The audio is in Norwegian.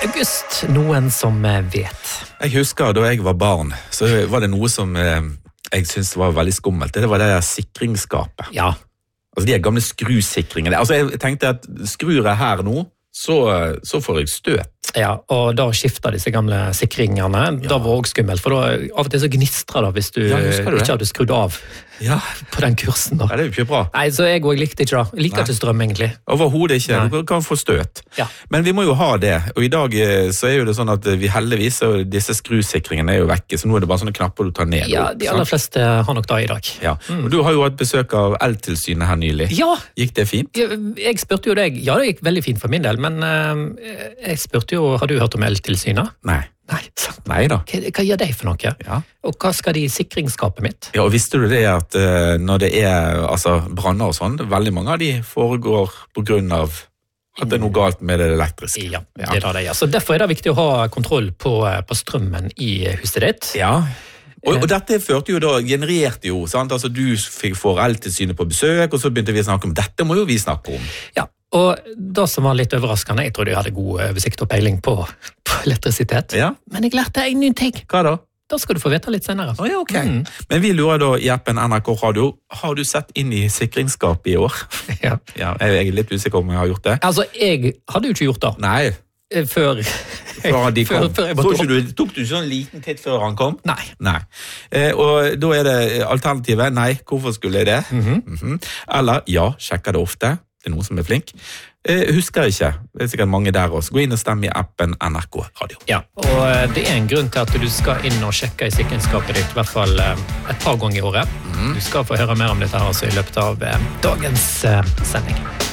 August, noen som vet. Jeg husker da jeg var barn, så var det noe som jeg synes var veldig skummelt. Det var det der sikringsskapet. Ja. Altså de gamle skrusikringene. Altså jeg tenkte at skrur jeg her nå, så får jeg støt. Ja, og da skifter disse gamle sikringene. Da var det også skummelt, for da av og til så gnistrer det hvis du ikke hadde skrudd av på den kursen. Da. Ja, det er jo ikke bra. Nei, så jeg likte ikke det. Jeg liker ikke strøm, egentlig. Overhodet ikke. Du kan få støt. Ja. Men vi må jo ha det, og i dag så er jo det sånn at vi heldigvis, og disse skrusikringene er jo vekke, så nå er det bare sånne knapper du tar ned. Ja, de aller fleste har nok det i dag. Ja, og du har jo hatt besøk av Eltilsynet her nylig. Ja! Gikk det fint? Jeg spurte jo deg, ja det gikk veldig fint for min del, men jeg spurte jo, har du hørt om Eltilsynet? Nei. Nei da. Hva gjør de for noe? Ja. Og hva skal de i sikringsskapet mitt? Ja, og visste du det at når det er branner og sånn, veldig mange av de foregår på grunn av at det er noe galt med det elektriske. Ja, det er det. Så derfor er det viktig å ha kontroll på strømmen i huset ditt. Ja. Og dette genererte jo, sant? Altså du får Eltilsynet på besøk, og så begynte vi å snakke om dette, må jo vi snakke om. Ja. Og det som var litt overraskende, jeg trodde jeg hadde god oversikt og peiling på elektrisitet. Ja. Men jeg lærte en ny ting. Hva da? Da skal du få vite litt senere. Ja, ok. Men vi lurer da i appen NRK Radio, har du sett inn i sikringsskapet i år? Ja. Ja, jeg er litt usikker om jeg har gjort det. Altså, jeg hadde jo ikke gjort det. Nei. Før de kom. jeg var Tok du sånn liten titt før han kom? Nei. Og da er det alternativet, nei, hvorfor skulle jeg det? Eller, ja, sjekker det ofte. Det er noen som er flink. Husker ikke. Det er sikkert mange der også. Gå inn og stemme i appen NRK Radio. Ja, og det er en grunn til at du skal inn og sjekke i sikringsskapet ditt, i hvert fall et par ganger i året. Du skal få høre mer om dette her også i løpet av dagens sending.